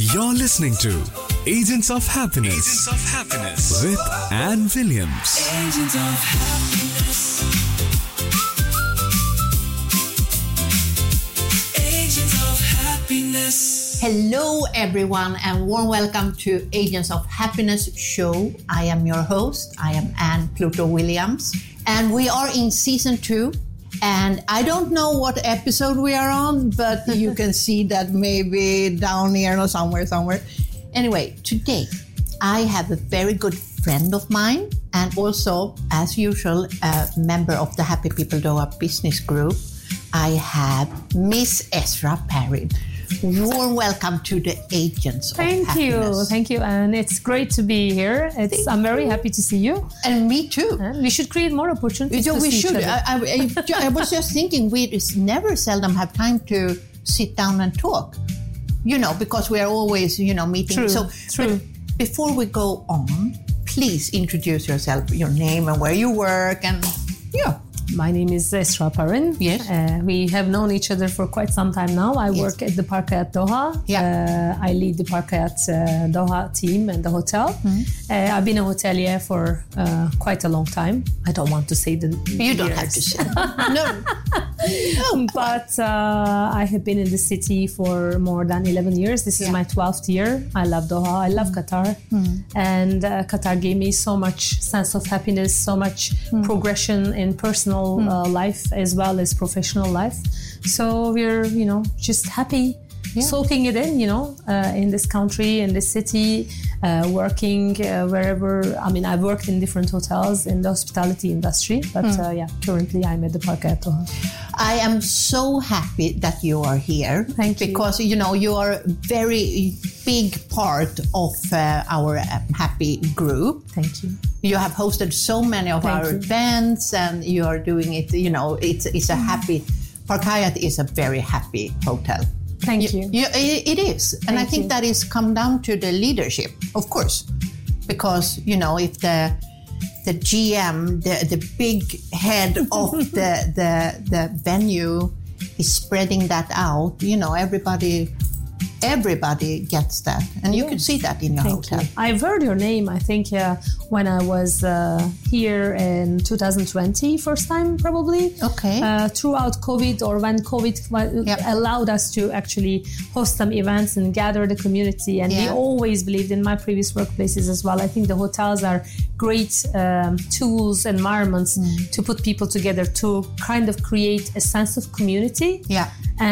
You're listening to Agents of Happiness, with Anne Williams. Agents of Happiness. Agents of Happiness. Hello, everyone, and warm welcome to Agents of Happiness show. I am your host. I am Anne Pluto Williams, and we are in season 2. And I don't know what episode we are on, but you can see that maybe down here or somewhere. Anyway, today I have a very good friend of mine, and also, as usual, a member of the Happy People Doha business group. I have Miss Esra Parrin. Warm welcome to the Agents of Happiness. Thank you, Anne. It's great to be here. I'm very happy to see you. And me too. We should create more opportunities. We see should. each other. I was just thinking we seldom have time to sit down and talk, because we are always, meeting. True. But before we go on, please introduce yourself, your name and where you work, and My name is Esra Parrin. Yes. We have known each other for quite some time now. I work at the Park Hyatt Doha. Yeah. I lead the Park Hyatt Doha team and the hotel. Mm-hmm. I've been a hotelier for quite a long time. I don't want to say the You don't years. have to say. No. But I have been in the city for more than 11 years. This is my 12th year. I love Doha. I love Qatar. And Qatar gave me so much sense of happiness, so much progression in personal life as well as professional life. So we're, just happy soaking it in, in this country, in this city, working wherever. I mean, I've worked in different hotels in the hospitality industry, but currently I'm at the Park Hyatt Doha. I am so happy that you are here. Thank you. Because, you are a very big part of our happy group. Thank you. You have hosted so many of our events, and you are doing it, it's a happy, Park Hyatt is a very happy hotel. Thank you. It is. And I think that is come down to the leadership, of course. Because, if the GM, the big head of the venue is spreading that out, everybody gets that. And you could see that in your hotel. You. I've heard your name, I think, when I was here in 2020, first time probably. Okay. Throughout COVID, or when COVID allowed us to actually host some events and gather the community. And we always believed, in my previous workplaces as well, I think the hotels are great tools, environments to put people together, to kind of create a sense of community. Yeah.